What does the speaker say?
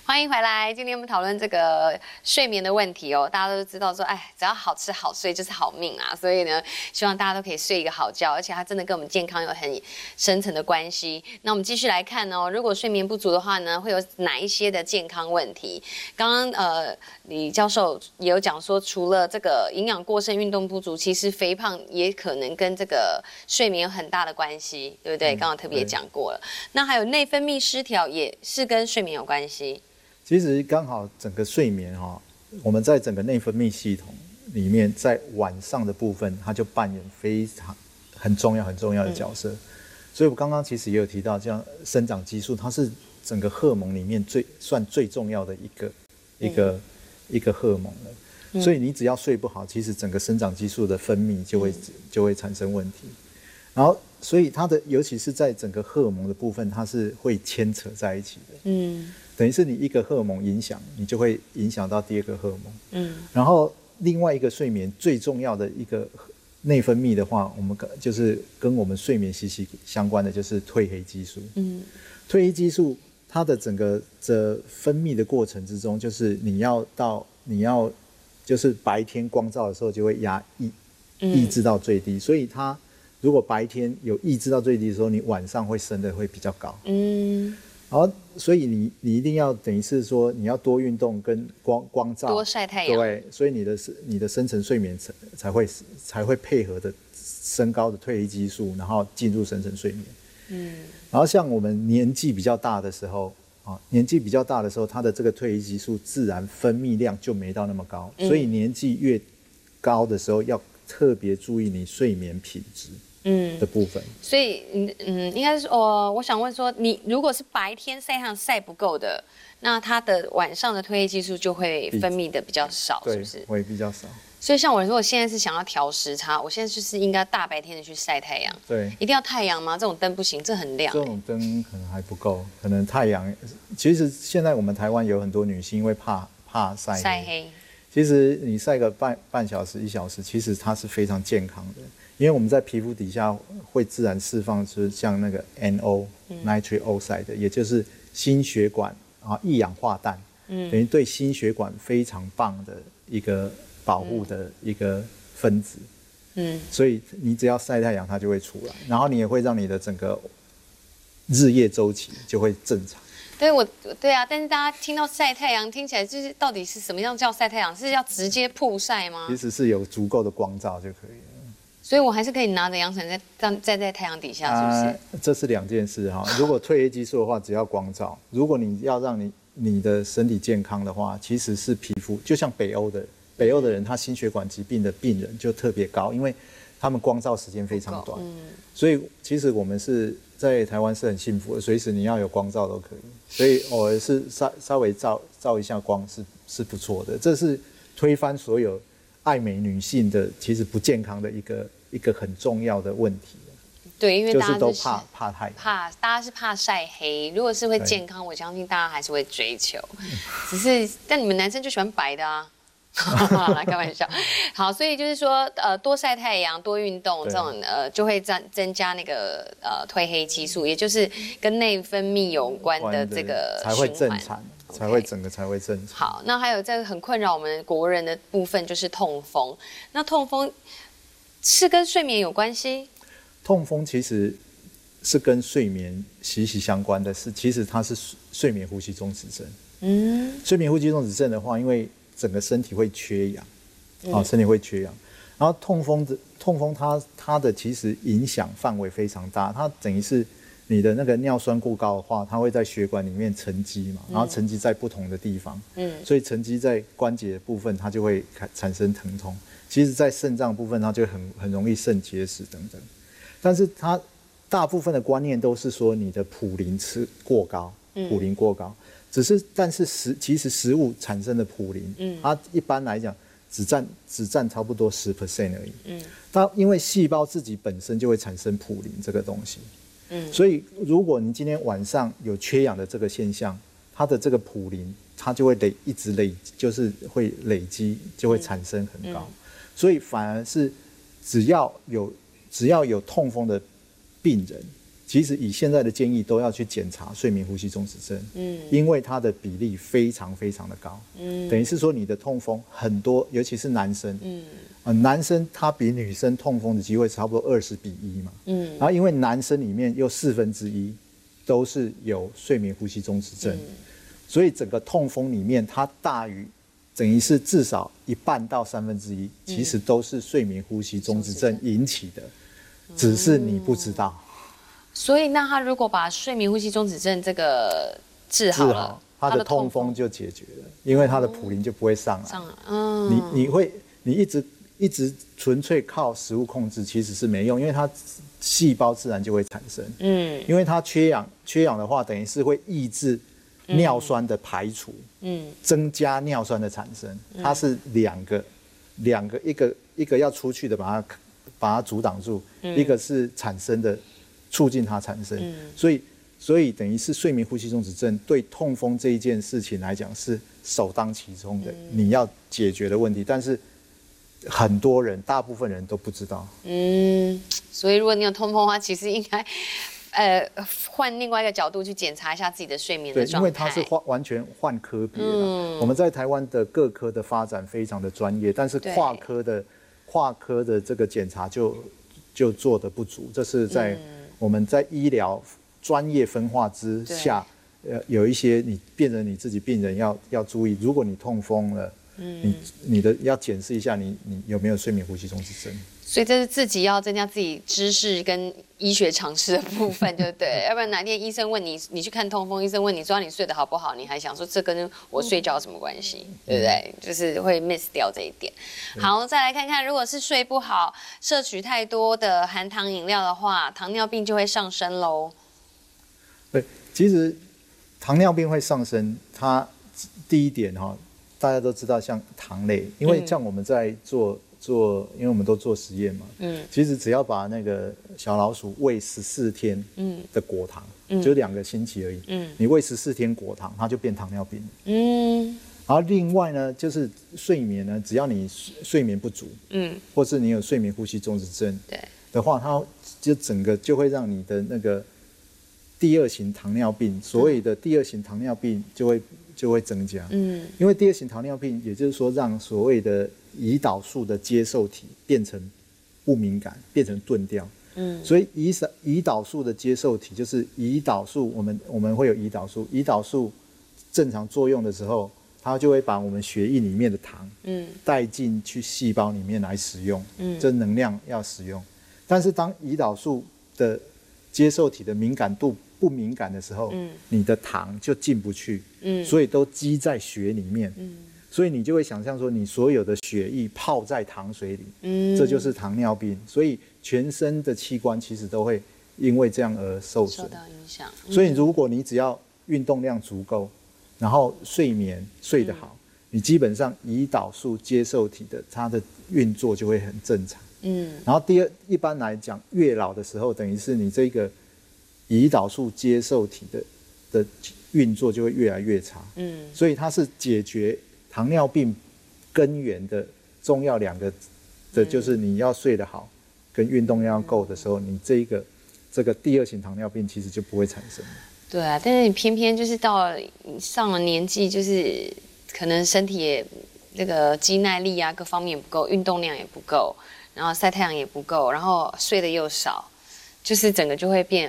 欢迎回来。今天我们讨论这个睡眠的问题哦。大家都知道说，哎，只要好吃好睡就是好命啊。所以呢，希望大家都可以睡一个好觉，而且它真的跟我们健康有很深层的关系。那我们继续来看哦，如果睡眠不足的话呢，会有哪一些的健康问题？刚刚李教授也有讲说，除了这个营养过剩、运动不足，其实肥胖也可能跟这个睡眠有很大的关系，对不对？刚刚特别讲过了。那还有内分泌失调也是跟睡眠有关系。 其实刚好整个睡眠我们在整个内分泌系统里面，在晚上的部分，它就扮演很重要的角色。所以我刚刚其实也有提到，像生长激素，它是整个荷尔蒙里面算最重要的一个荷尔蒙了。所以你只要睡不好，其实整个生长激素的分泌就会产生问题。然后，所以它的尤其是在整个荷尔蒙的部分，它是会牵扯在一起的。等于是你一个荷尔蒙影响，你就会影响到第二个荷尔蒙。然后另外一个睡眠最重要的一个内分泌的话，我们就是跟我们睡眠息息相关的，就是褪黑激素。褪黑激素它的整个分泌的过程之中，就是你要就是白天光照的时候就会抑制到最低，所以它如果白天有抑制到最低的时候，你晚上会升的会比较高。然后，所以你一定要等于是说，你要多运动跟光照， 多晒太阳， 对，所以你的深层睡眠才会配合的升高的褪黑激素，然后进入深层睡眠。然后像我们年纪比较大的时候它的这个褪黑激素自然分泌量就没到那么高，所以年纪越高的时候要特别注意你睡眠品质。的部分， 所以应该是说，我想问说，你如果是白天晒太阳晒不够的，那它的晚上的褪黑激素就会分泌的比较少，是不是？ 会比较少。 所以像我如果现在是想要调时差，我现在就是应该大白天的去晒太阳。 对， 一定要太阳吗？这种灯不行，这很亮。 这种灯可能还不够，可能太阳。其实现在我们台湾有很多女性因为怕晒黑，其实你晒个半小时1小时，其实它是非常健康的。因为我们在皮肤底下会自然释放出像那个 NO、nitric oxide 也就是心血管一氧化氮，等于对心血管非常棒的一个保护的一个分子。所以你只要晒太阳，它就会出来，然后你也会让你的整个日夜周期就会正常。 对啊，但是大家听到晒太阳，听起来就是到底是什么样叫晒太阳？是要直接曝晒吗？ 其实是有足够的光照就可以了。 所以我还是可以拿着阳伞在太阳底下，是不是？ 这是2件事哈。如果褪黑激素的话，只要光照；如果你要让你的身体健康的话，其实是皮肤。就像北欧的人，他心血管疾病的病人就特别高，因为他们光照时间非常短。所以其实我们是在台湾是很幸福的，随时你要有光照都可以。所以偶尔是稍微照一下光是不错的。这是推翻所有爱美女性的其实不健康的一个很重要的问题。 对，因为大家都怕太阳， 大家是怕晒黑。如果是会健康，我相信大家还是会追求。只是，但你们男生就喜欢白的啊。来开玩笑。好，所以就是说，多晒太阳、多运动，这种就会增加那个褪黑激素，也就是跟内分泌有关的这个才会正常，才会整个才会正常。 好，那还有这个很困扰我们国人的部分就是痛风。那痛风是跟睡眠有关系？ 痛风其实是跟睡眠息息相关的，其实它是睡眠呼吸中止症。睡眠呼吸中止症的话，因为整个身体会缺氧，身体会缺氧。然后痛风它的其实影响范围非常大，它等于是你的那个尿酸过高的话，它会在血管里面沉积嘛，然后沉积在不同的地方，所以沉积在关节的部分，它就会产生疼痛。其实，在肾脏部分，它就很容易肾结石等等。但是它大部分的观念都是说你的普林过高，但是其实食物产生的普林，它一般来讲只占差不多10% 而已。它因为细胞自己本身就会产生普林这个东西，所以如果你今天晚上有缺氧的这个现象，它的这个普林它就会一直就是会累积，就会产生很高。所以反而是只要有痛风的病人， 其实以现在的建议都要去检查睡眠呼吸中止症，因为它的比例非常非常的高，等于是说你的痛风很多，尤其是男生，男生他比女生痛风的机会差不多20:1嘛，然后因为男生里面又1/4都是有睡眠呼吸中止症，所以整个痛风里面它大于。等于是至少1半到1/3，其实都是睡眠呼吸中止症引起的，只是你不知道。 所以，那他如果把睡眠呼吸中止症这个治好了， 他的痛风就解决了，因为他的普林就不会上来。你一直纯粹靠食物控制其实是没用，因为它细胞自然就会产生。因为它缺氧的话，等于是会抑制。尿酸的排除，增加尿酸的产生，它是两个，一个要出去的把它阻挡住，一个是产生的，促进它产生，所以等于是睡眠呼吸中止症对痛风这一件事情来讲是首当其冲的，你要解决的问题，但是很多人，大部分人都不知道。 所以如果你有痛风的话，其实应该。换另外一个角度去检查一下自己的睡眠的状态。 对，因为它是完全换科别的。我们在台湾的各科的发展非常的专业，但是跨科的这个检查就做得不足。这是在我们在医疗专业分化之下，有一些你变成你自己病人要注意，如果你痛风了，你的要检视一下你有没有睡眠呼吸中止症。 所以这是自己要增加自己知识跟医学常识的部分，对不对？要不然哪天医生问你，你去看痛风，医生问你说你睡得好不好，你还想说这跟我睡觉有什么关系，对不对？就是会 miss 掉这一点。好，再来看看，如果是睡不好，摄取太多的含糖饮料的话，糖尿病就会上升喽。 对，其实糖尿病会上升，它第一点大家都知道，像糖类，因为像我们在做，因为我们都做实验嘛，其实只要把那个小老鼠喂14天的果糖，就2个星期而已，你喂14天果糖，它就变糖尿病了。然后另外呢，就是睡眠呢，只要你睡眠不足，或是你有睡眠呼吸中止症的话，它就整个就会让你的那个第2型糖尿病，所谓的第2型糖尿病就会增加。因为第2型糖尿病，也就是说让所谓的胰岛素的接受体变成不敏感，变成钝掉。所以胰岛素的接受体就是胰岛素，我们会有胰岛素，胰岛素正常作用的时候，它就会把我们血液里面的糖，带进去细胞里面来使用，这能量要使用。但是当胰岛素的接受体的敏感度不敏感的时候，你的糖就进不去，所以都积在血里面。所以你就会想象说，你所有的血液泡在糖水里，这就是糖尿病。所以全身的器官其实都会因为这样而受损， 受到影响。 所以如果你只要运动量足够，然后睡眠睡得好，你基本上胰岛素接受体的它的运作就会很正常。然后一般来讲，越老的时候，等于是你这个胰岛素接受体的运作就会越来越差。所以它是解决糖尿病根源的重要2个的，就是你要睡得好，跟运动量要够的时候，你这个第2型糖尿病其实就不会产生。 对啊，但是你偏偏就是到了上了年纪，就是可能身体也那个肌耐力啊各方面也不够，运动量也不够，然后晒太阳也不够，然后睡得又少，就是整个就会变